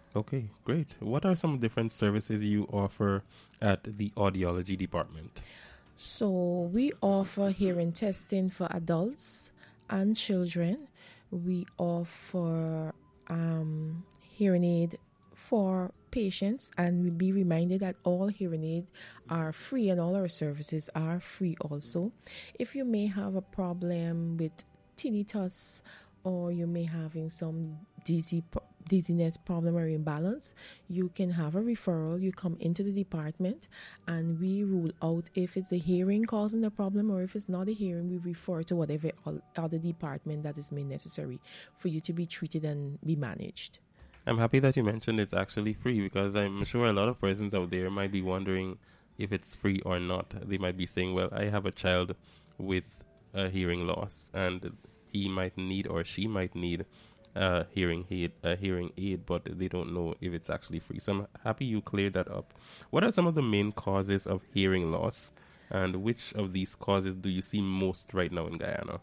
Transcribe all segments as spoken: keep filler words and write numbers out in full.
Okay, great. What are some different services you offer at the audiology department? So we offer hearing testing for adults and children. We offer um, hearing aid for patients, and we be reminded that all hearing aids are free and all our services are free also. If you may have a problem with tinnitus, or you may having some dizzy dizziness problem or imbalance, you can have a referral. You come into the department and we rule out if it's the hearing causing the problem, or if it's not the hearing, we refer to whatever other department that is made necessary for you to be treated and be managed. I'm happy that you mentioned it's actually free, because I'm sure a lot of persons out there might be wondering if it's free or not. They might be saying, well, I have a child with a hearing loss and he might need or she might need a hearing aid, a hearing aid, but they don't know if it's actually free. So I'm happy you cleared that up. What are some of the main causes of hearing loss, and which of these causes do you see most right now in Guyana?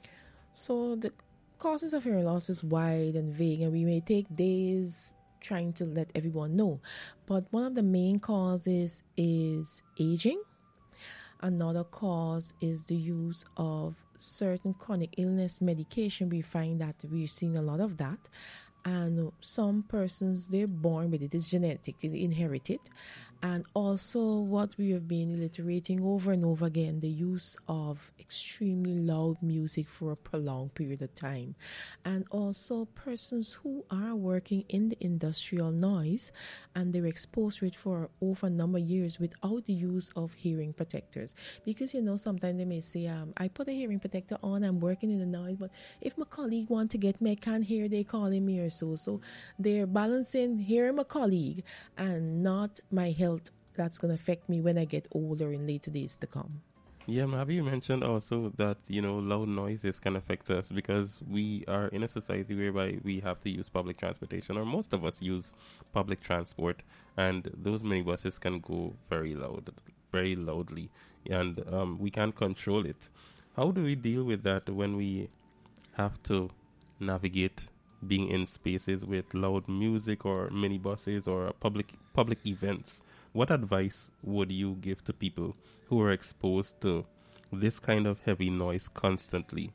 So the causes of hearing loss is wide and vague, and we may take days trying to let everyone know. But one of the main causes is aging. Another cause is the use of certain chronic illness medication. We find that we're seeing a lot of that. And some persons, they're born with it. It's genetic, they inherit it. And also what we have been illustrating over and over again, the use of extremely loud music for a prolonged period of time. And also persons who are working in the industrial noise and they're exposed to it for over a number of years without the use of hearing protectors. Because, you know, sometimes they may say, um, I put a hearing protector on, I'm working in the noise, but if my colleague want to get me, I can't hear, they calling me or so. So they're balancing hearing my colleague and not my health. That's going to affect me when I get older in later days to come. Yeah, Mavi, you mentioned also that, you know, loud noises can affect us because we are in a society whereby we have to use public transportation, or most of us use public transport, and those minibuses can go very loud, very loudly, and um, we can't control it. How do we deal with that when we have to navigate being in spaces with loud music or minibuses or public public events? What advice would you give to people who are exposed to this kind of heavy noise constantly?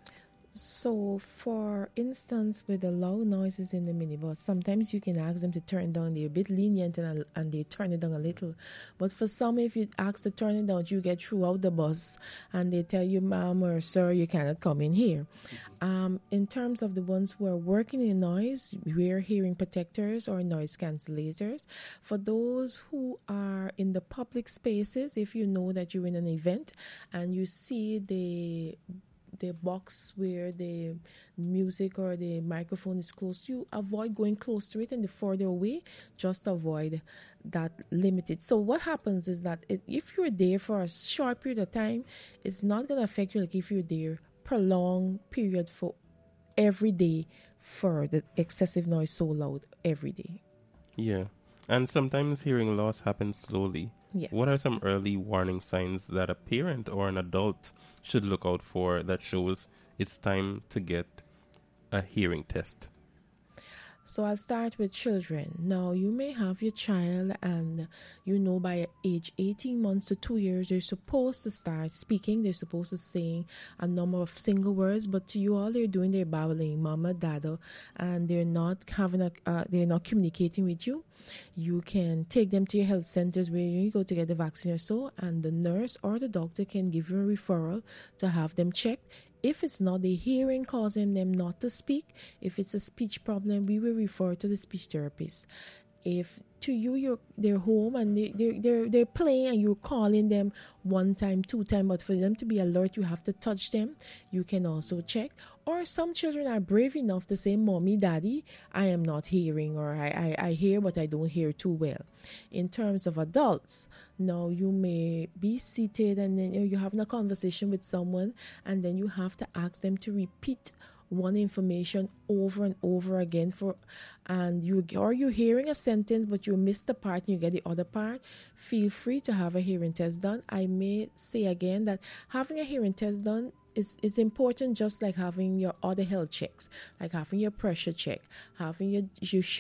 So, for instance, with the loud noises in the minibus, sometimes you can ask them to turn down. They're a bit lenient and, and they turn it down a little. But for some, if you ask to turn it down, you get throughout the bus and they tell you, ma'am or sir, you cannot come in here. Um, in terms of the ones who are working in noise, we're hearing protectors or noise cancellators. For those who are in the public spaces, if you know that you're in an event and you see the the box where the music or the microphone is close to you, avoid going close to it, and the further away, just avoid that limited. So what happens is that it, if you're there for a short period of time, it's not going to affect you like if you're there prolonged period for every day for the excessive noise so loud every day. Yeah. And sometimes hearing loss happens slowly. Yes. What are some early warning signs that a parent or an adult should look out for that shows it's time to get a hearing test? So I'll start with children. Now, you may have your child and you know by age eighteen months to two years, they're supposed to start speaking. They're supposed to sing a number of single words, but to you all they're doing, they're babbling, mama, dada, and they're not having a, uh, they're not communicating with you. You can take them to your health centers where you go to get the vaccine or so, and the nurse or the doctor can give you a referral to have them checked. If it's not the hearing causing them not to speak, if it's a speech problem, we will refer to the speech therapist. If to you you're they're home and they, they're, they're, they're playing and you're calling them one time, two time, but for them to be alert, you have to touch them. You can also check. Or some children are brave enough to say, Mommy, Daddy, I am not hearing, or I, I, I hear, but I don't hear too well. In terms of adults, now you may be seated and then you're having a conversation with someone and then you have to ask them to repeat one information over and over again for and you or you're hearing a sentence but you miss the part and you get the other part. Feel free to have a hearing test done. I may say again that having a hearing test done is, is important, just like having your other health checks, like having your pressure check, having your, your